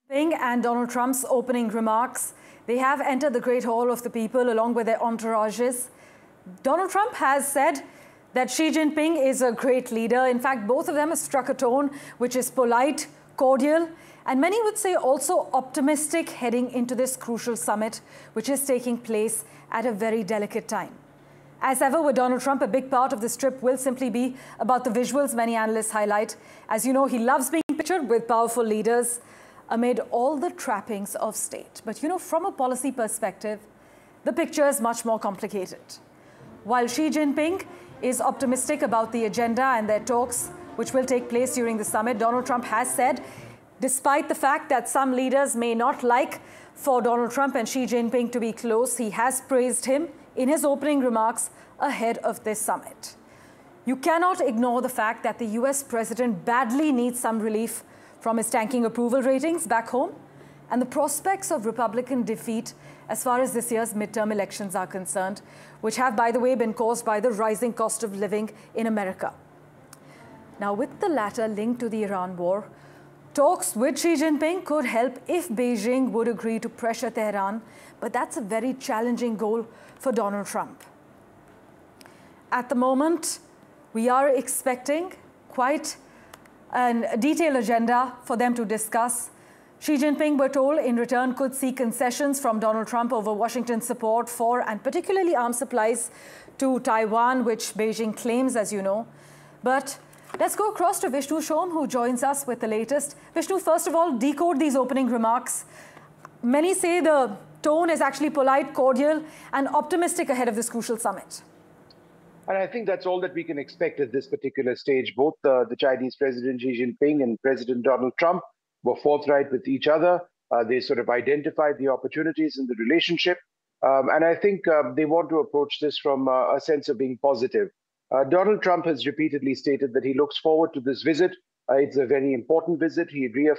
Jinping and Donald Trump's opening remarks, they have entered the Great Hall of the People along with their entourages. Donald Trump has said that Xi Jinping is a great leader. In fact, both of them have struck a tone which is polite, cordial, and many would say also optimistic heading into this crucial summit, which is taking place at a very delicate time. As ever with Donald Trump, a big part of this trip will simply be about the visuals many analysts highlight. As you know, he loves being pictured with powerful leaders amid all the trappings of state. But you know, from a policy perspective, the picture is much more complicated. While Xi Jinping is optimistic about the agenda and their talks, which will take place during the summit, Donald Trump has said, despite the fact that some leaders may not like for Donald Trump and Xi Jinping to be close, he has praised him in his opening remarks ahead of this summit. You cannot ignore the fact that the US president badly needs some relief from his tanking approval ratings back home and the prospects of Republican defeat as far as this year's midterm elections are concerned, which have, by the way, been caused by the rising cost of living in America. Now, with the latter linked to the Iran war, talks with Xi Jinping could help if Beijing would agree to pressure Tehran, but that's a very challenging goal for Donald Trump. At the moment, we are expecting quite a detailed agenda for them to discuss. Xi Jinping, we're told, in return could see concessions from Donald Trump over Washington's support for and particularly arms supplies to Taiwan, which Beijing claims, as you know. But let's go across to Vishnu Shom, who joins us with the latest. Vishnu, first of all, decode these opening remarks. Many say the tone is actually polite, cordial, and optimistic ahead of this crucial summit. And I think that's all that we can expect at this particular stage. Both the Chinese President Xi Jinping and President Donald Trump were forthright with each other. They sort of identified the opportunities in the relationship. And I think they want to approach this from a sense of being positive. Donald Trump has repeatedly stated that he looks forward to this visit. It's a very important visit. He reaffirmed